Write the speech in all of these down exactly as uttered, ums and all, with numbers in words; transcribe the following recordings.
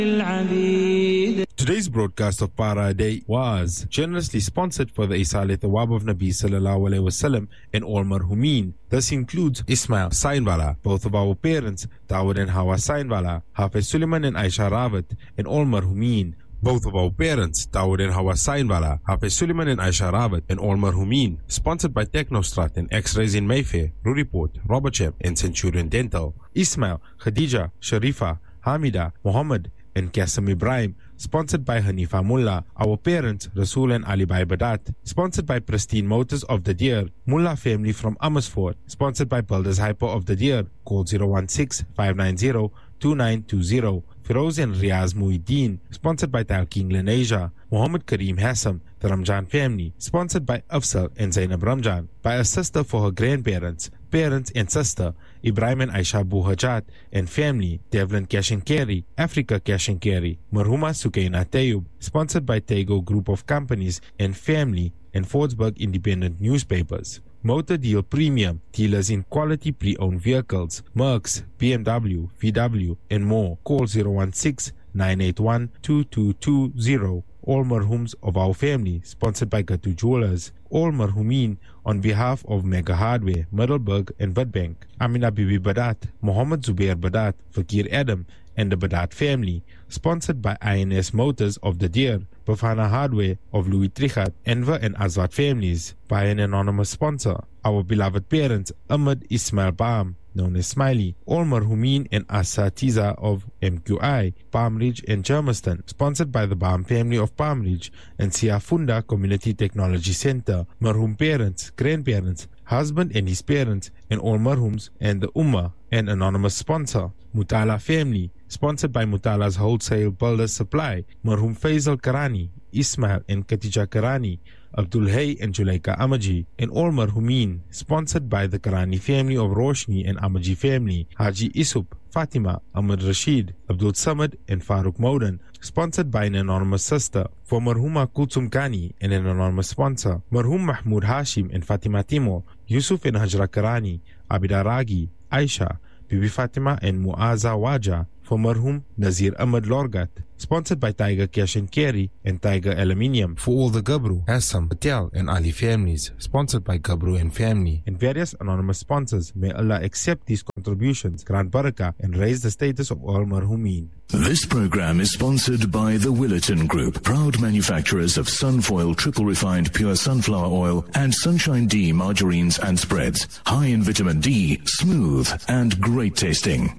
Today's broadcast of Para A Day was generously sponsored for the Isale Thawab of Nabi Sallallahu Alaihi Wasallam and all marhumin. This includes Ismail Sainwala, both of our parents, Dawood and Hawa Sainwala, Hafiz Suleiman and Aisha Rawat, and all marhumin. Both of our parents, Dawood and Hawa Sainwala, Hafiz Suleiman and Aisha Rawat, and all marhumin. Sponsored by Technostrat and X-Rays in Mayfair, Ruriport, Robertsham, and Centurion Dental. Ismail, Khadija, Sharifa, Hamida, Muhammad, and Qasim Ibrahim. Sponsored by Hanifa Mullah, our parents, Rasul and Ali Bhai Badat. Sponsored by Pristine Motors of the Deer, Mullah family from Amersfoort. Sponsored by Builders Hyper of the Deer, call zero one six, five nine zero, two nine two zero. Firoz and Riaz Muhyiddin. Sponsored by Talking Lenasia. Muhammad Kareem Hassam, the Ramjan family. Sponsored by Afsal and Zainab Ramjan. By a sister for her grandparents, parents and sister, Ibrahim and Aisha Buhajat, and family, Devlin Cash and Carry, Africa Cash and Carry, Marhuma Sukaina Tayyub. Sponsored by Tego Group of Companies and family, and Fordsburg Independent Newspapers. Motor Deal Premium, dealers in quality pre-owned vehicles, Mercs, B M W, V W, and more. Call zero one six, nine eight one, two two two zero. All marhums of our family, sponsored by Gatu Jewelers. All marhumin on behalf of Mega Hardware, Middelburg and Witbank. Amina Bibi Badat, Muhammad Zubair Badat, Fakir Adam, and the Badat family. Sponsored by I N S Motors of the Deer, Bafana Hardware of Louis Trichat, Enver and Azad families. By an anonymous sponsor, our beloved parents, Ahmed Ismail Baam, known as Smiley, all marhumin and Asatiza of M Q I, Palm Ridge and Germiston. Sponsored by the Baam family of Palm Ridge and Siafunda Community Technology Center. Marhum parents, grandparents, husband and his parents, and all marhums and the Ummah. An anonymous sponsor, Mutala family. Sponsored by Mutala's Wholesale Builders Supply. Marhum Faisal Karani, Ismail and Katija Karani, Abdul Hay and Julaika Amaji, and all marhumin. Sponsored by the Karani family of Roshni and Amaji family, Haji Isup, Fatima, Ahmad Rashid, Abdul Samad, and Farooq Maudan. Sponsored by an anonymous sister, for Marhuma Kulsum Kani and an anonymous sponsor, Marhum Mahmoud Hashim and Fatima Timur, Yusuf and Hajra Karani, Abida Ragi, Aisha, Bibi Fatima and Muaza Waja. For Marhum Nazir Ahmad Lorgat. Sponsored by Tiger Cash and Carry and Tiger Aluminium. For all the Gabru, Hassam, Patel and Ali families. Sponsored by Gabru and family. And various anonymous sponsors. May Allah accept these contributions, grant barakah, and raise the status of all marhumin. This program is sponsored by the Willerton Group, proud manufacturers of Sunfoil triple refined pure sunflower oil and Sunshine D margarines and spreads. High in vitamin D, smooth and great tasting.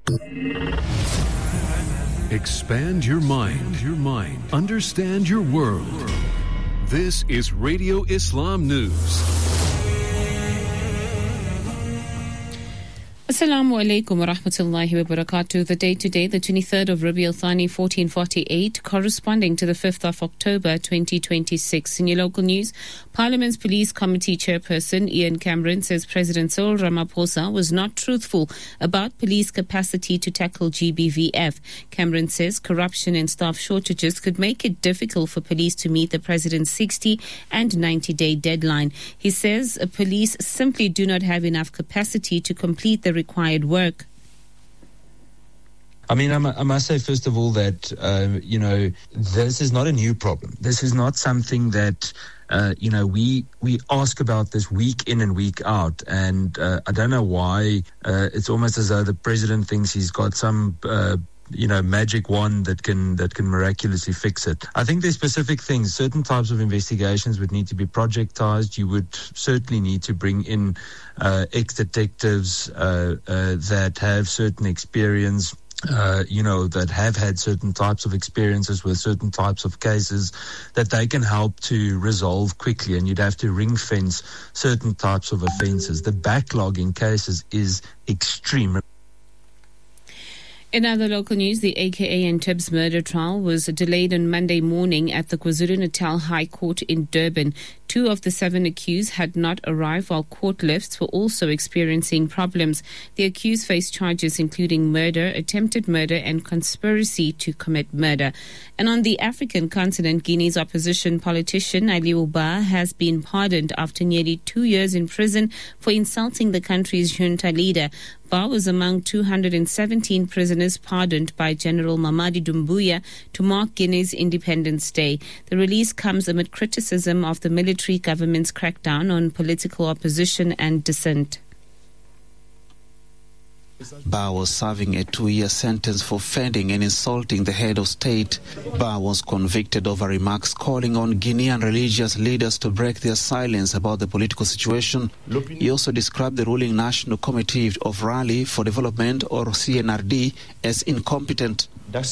Expand your mind, your mind. Understand your world. This is Radio Islam News. Assalamu alaikum wa rahmatullahi wa barakatuh. The date today, the twenty-third of Rabi al-Thani, fourteen forty-eight, corresponding to the fifth of October, twenty twenty-six. In your local news, Parliament's Police Committee Chairperson Ian Cameron says President Cyril Ramaphosa was not truthful about police capacity to tackle G B V F. Cameron says corruption and staff shortages could make it difficult for police to meet the President's sixty and ninety-day deadline. He says police simply do not have enough capacity to complete the required work. I mean, I must say, first of all, that, uh, you know, this is not a new problem. This is not something that, uh, you know, we we ask about this week in and week out. And uh, I don't know why uh, it's almost as though the president thinks he's got some uh, you know, magic wand that can that can miraculously fix it. I think there's specific things. Certain types of investigations would need to be projectized. You would certainly need to bring in uh, ex-detectives uh, uh, that have certain experience, uh, you know, that have had certain types of experiences with certain types of cases that they can help to resolve quickly. And you'd have to ring fence certain types of offences. The backlog in cases is extreme. In other local news, the A K A and Tibbs murder trial was delayed on Monday morning at the KwaZulu-Natal High Court in Durban. Two of the seven accused had not arrived, while court lifts were also experiencing problems. The accused face charges including murder, attempted murder, and conspiracy to commit murder. And on the African continent, Guinea's opposition politician Aliou Ba has been pardoned after nearly two years in prison for insulting the country's junta leader. Ba was among two hundred seventeen prisoners pardoned by General Mamadi Doumbouya to mark Guinea's Independence Day. The release comes amid criticism of the military government's crackdown on political opposition and dissent. Ba was serving a two-year sentence for offending and insulting the head of state. Ba was convicted over remarks calling on Guinean religious leaders to break their silence about the political situation. He also described the ruling National Committee of Rally for Development, or C N R D, as incompetent.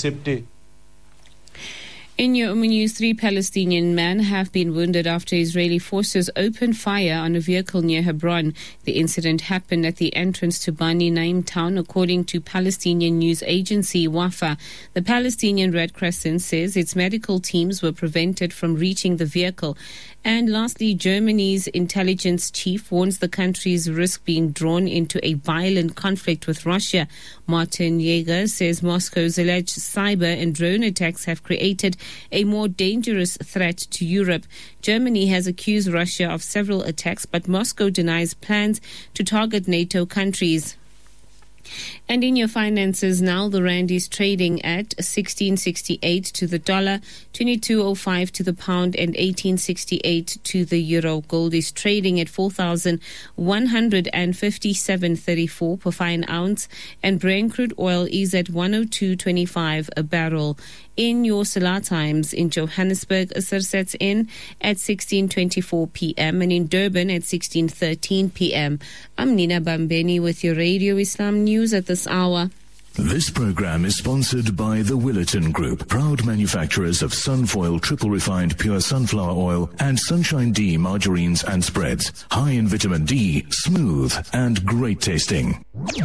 In your news, three Palestinian men have been wounded after Israeli forces opened fire on a vehicle near Hebron. The incident happened at the entrance to Bani Naim town, according to Palestinian news agency Wafa. The Palestinian Red Crescent says its medical teams were prevented from reaching the vehicle. And lastly, Germany's intelligence chief warns the country's risk being drawn into a violent conflict with Russia. Martin Jaeger says Moscow's alleged cyber and drone attacks have created a more dangerous threat to Europe. Germany has accused Russia of several attacks, but Moscow denies plans to target NATO countries. And in your finances now, the rand is trading at sixteen sixty-eight to the dollar, twenty-two oh five to the pound, and eighteen sixty-eight to the euro. Gold is trading at four thousand one hundred fifty-seven thirty-four per fine ounce, and Brent crude oil is at one oh two twenty-five a barrel. In your Salah Times, in Johannesburg, Asr sets in at sixteen twenty-four p.m. and in Durban at sixteen thirteen p.m. I'm Nina Bambeni with your Radio Islam News at this hour. This program is sponsored by the Willerton Group, proud manufacturers of Sunfoil triple refined pure sunflower oil and Sunshine D margarines and spreads. High in vitamin D, smooth and great tasting.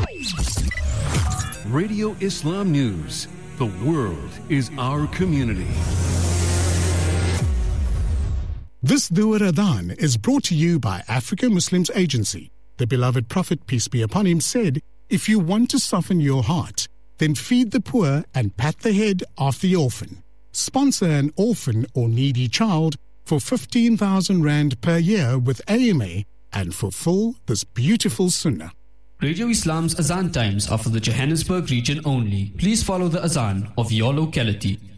Radio Islam News. The world is our community. This Dua Adhan is brought to you by Africa Muslims Agency. The beloved Prophet, peace be upon him, said, "If you want to soften your heart, then feed the poor and pat the head of the orphan. Sponsor an orphan or needy child for fifteen thousand rand per year with A M A and fulfill this beautiful sunnah." Radio Islam's Azan times are for the Johannesburg region only. Please follow the Azan of your locality.